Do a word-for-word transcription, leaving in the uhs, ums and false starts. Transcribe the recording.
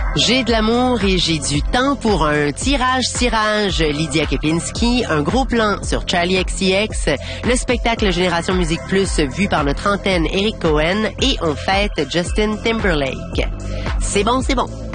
J'ai de l'amour et j'ai du temps pour un tirage-tirage. Lydia Kepinski, un gros plan sur Charlie X C X, le spectacle Génération Musique Plus vu par notre antenne Eric Cohen et on fête Justin Timberlake. C'est bon, c'est bon.